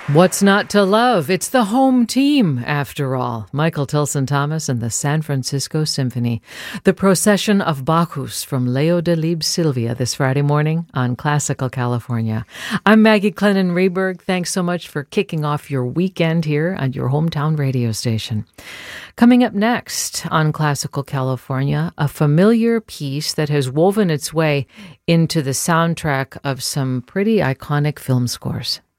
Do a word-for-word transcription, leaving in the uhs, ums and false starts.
What's not to love? It's the home team, after all. Michael Tilson Thomas and the San Francisco Symphony. The Procession of Bacchus from Leo Delibes Sylvia this Friday morning on Classical California. I'm Maggie Clennon-Reberg. Thanks so much for kicking off your weekend here on your hometown radio station. Coming up next on Classical California, a familiar piece that has woven its way into the soundtrack of some pretty iconic film scores.